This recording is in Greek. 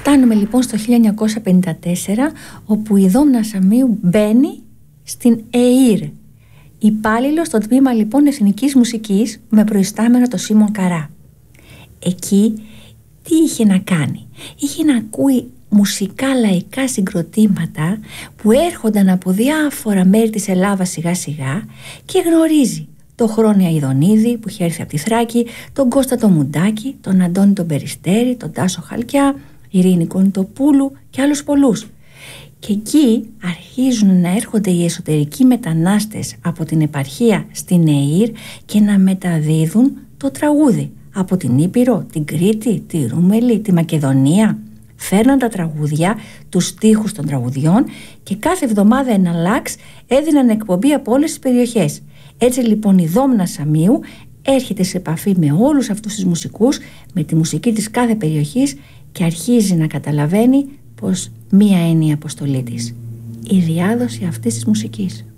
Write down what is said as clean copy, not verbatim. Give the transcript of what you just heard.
Φτάνουμε λοιπόν στο 1954, όπου η Δόμνα Σαμίου μπαίνει στην ΕΙΡ, υπάλληλος στο τμήμα λοιπόν εθνικής μουσικής, με προϊστάμενο το Σίμων Καρά. Εκεί τι είχε να κάνει? Είχε να ακούει μουσικά λαϊκά συγκροτήματα που έρχονταν από διάφορα μέρη της Ελλάδας σιγά σιγά, και γνωρίζει τον Χρόνια Ιδονίδη που είχε έρθει από τη Θράκη, τον Κώστα τον Μουντάκη, τον Αντώνη τον Περιστέρη, τον Τάσο Χαλκιά, Ειρήνη Κονιτοπούλου και άλλους πολλούς. Και εκεί αρχίζουν να έρχονται οι εσωτερικοί μετανάστες από την επαρχία στην ΕΙΡ και να μεταδίδουν το τραγούδι από την Ήπειρο, την Κρήτη, τη Ρούμελη, τη Μακεδονία. Φέρναν τα τραγούδια, τους στίχους των τραγουδιών, και κάθε εβδομάδα ένα λάξ έδιναν εκπομπή από όλες τις περιοχές. Έτσι λοιπόν η Δόμνα Σαμίου έρχεται σε επαφή με όλους αυτούς τους μουσικούς, με τη μουσική της κάθε περιοχής, και αρχίζει να καταλαβαίνει πως μία είναι η αποστολή της: η διάδοση αυτής της μουσικής.